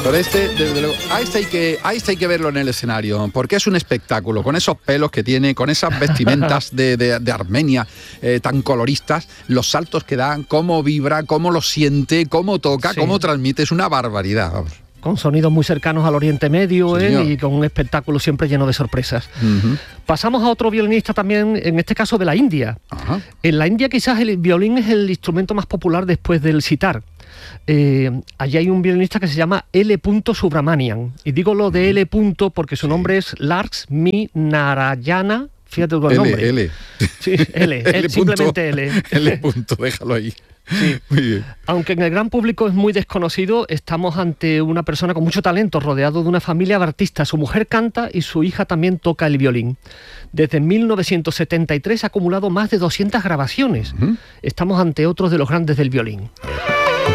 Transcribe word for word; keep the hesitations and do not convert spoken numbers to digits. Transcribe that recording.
Pero este, desde luego, a este hay que, a este hay que verlo en el escenario, porque es un espectáculo, con esos pelos que tiene, con esas vestimentas de, de, de Armenia eh, tan coloristas, los saltos que da, cómo vibra, cómo lo siente, cómo toca, sí. cómo transmite, es una barbaridad, vamos. Con sonidos muy cercanos al Oriente Medio, sí, ¿eh? Y con un espectáculo siempre lleno de sorpresas. Uh-huh. Pasamos a otro violinista también, en este caso de la India. Uh-huh. En la India quizás el violín es el instrumento más popular después del sitar. Eh, allí hay un violinista que se llama L. Subramanian. Y digo lo de L. porque su nombre es Lakshmi Narayana. Fíjate con el nombre. L, L. Sí, L, L simplemente L. L. Punto, déjalo ahí. Sí. Muy bien. Aunque en el gran público es muy desconocido, estamos ante una persona con mucho talento, rodeado de una familia de artistas. Su mujer canta y su hija también toca el violín. Desde mil novecientos setenta y tres ha acumulado más de doscientas grabaciones. Uh-huh. Estamos ante otros de los grandes del violín.